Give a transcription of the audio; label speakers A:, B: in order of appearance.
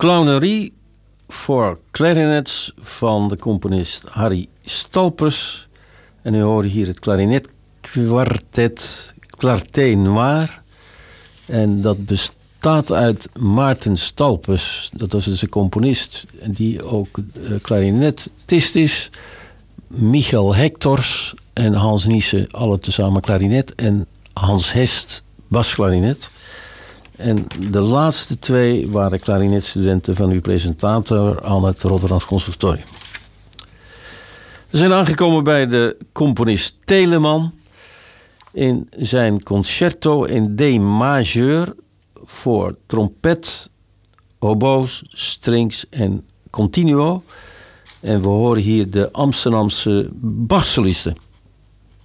A: Clownerie voor clarinets van de componist Harry Stalpers. En u hoort hier het klarinetkwartet Clarté Noir. En dat bestaat uit Maarten Stalpers. Dat was dus een componist die ook klarinetist is. Michael Hectors en Hans Niese, alle tezamen klarinet. En Hans Hest, basklarinet. En de laatste twee waren klarinetstudenten van uw presentator aan het Rotterdams Conservatorium. We zijn aangekomen bij de componist Telemann in zijn concerto in D majeur voor trompet, oboos, strings en continuo. En we horen hier de Amsterdamse Bachsolisten.